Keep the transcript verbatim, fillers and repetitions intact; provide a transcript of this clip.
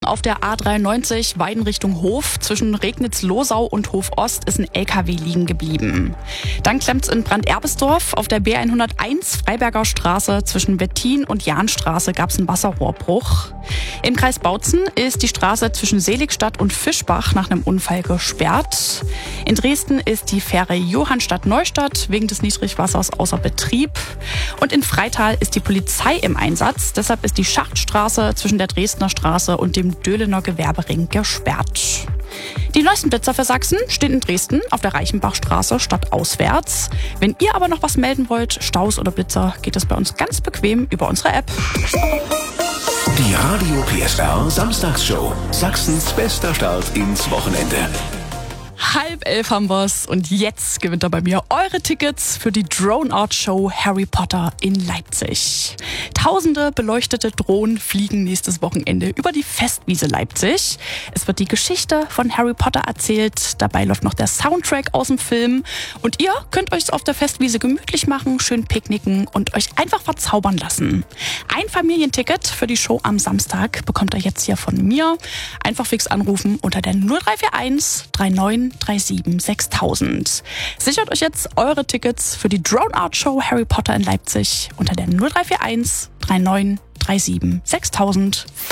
auf der A dreiundneunzig Weiden Richtung Hof. Zwischen Regnitz-Losau und Hof-Ost ist ein L K W liegen geblieben. Dann klemmt's in Brand-Erbesdorf. Auf der B hunderteins Freiberger Straße zwischen Wettin und Jahnstraße gab's einen Wasserrohrbruch. Im Kreis Bautzen ist die Straße zwischen Seligstadt und Fischbach nach einem Unfall gesperrt. In Dresden ist die Fähre Johannstadt-Neustadt wegen des Niedrigwassers außer Betrieb. Und in Freital ist die Polizei im Einsatz. Deshalb ist die Schachtstraße zwischen der Dresdner Straße und dem Döhlener Gewerbering gesperrt. Die neuesten Blitzer für Sachsen stehen in Dresden auf der Reichenbachstraße stadtauswärts. Wenn ihr aber noch was melden wollt, Staus oder Blitzer, geht es bei uns ganz bequem über unsere App. Die Radio P S R Samstagsshow. Sachsens bester Start ins Wochenende. Halb elf haben wir's und jetzt gewinnt er bei mir eure Tickets für die Drone Art Show Harry Potter in Leipzig. Tausende beleuchtete Drohnen fliegen nächstes Wochenende über die Festwiese Leipzig. Es wird die Geschichte von Harry Potter erzählt. Dabei läuft noch der Soundtrack aus dem Film. Und ihr könnt euch auf der Festwiese gemütlich machen, schön picknicken und euch einfach verzaubern lassen. Ein Familienticket für die Show am Samstag bekommt ihr jetzt hier von mir. Einfach fix anrufen unter der null drei vier eins drei neun drei sieben sechstausend. Sichert euch jetzt eure Tickets für die Drone Art Show Harry Potter in Leipzig unter der null drei vier eins drei neun drei sieben sechstausend.